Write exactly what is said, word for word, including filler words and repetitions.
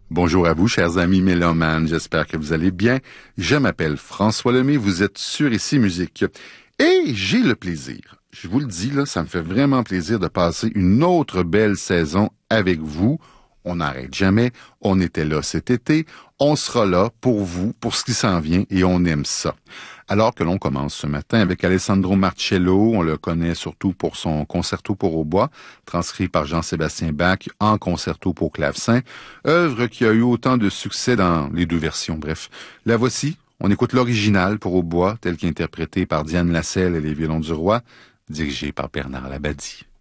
Bonjour à vous, chers amis mélomanes, j'espère que vous allez bien. Je m'appelle François Lemay, vous êtes sur Ici Musique. Et j'ai le plaisir, je vous le dis, là, ça me fait vraiment plaisir de passer une autre belle saison avec vous. On n'arrête jamais, on était là cet été, on sera là pour vous, pour ce qui s'en vient, et on aime ça. Alors que l'on commence ce matin avec Alessandro Marcello, on le connaît surtout pour son concerto pour hautbois, transcrit par Jean-Sébastien Bach en concerto pour clavecin, œuvre qui a eu autant de succès dans les deux versions. Bref, la voici, on écoute l'original pour hautbois, tel qu'interprété par Diane Lasselle et les violons du roi, dirigé par Bernard Labadie.